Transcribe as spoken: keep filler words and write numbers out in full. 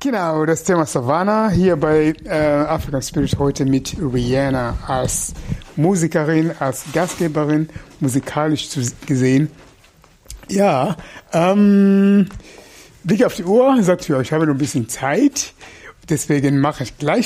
Genau, das Thema Savannah hier bei äh, African Spirit heute mit Rihanna als Musikerin, als Gastgeberin, musikalisch zu, gesehen. Ja, ähm, Blick auf die Uhr, sagt ihr, ich habe noch ein bisschen Zeit, deswegen mache ich gleich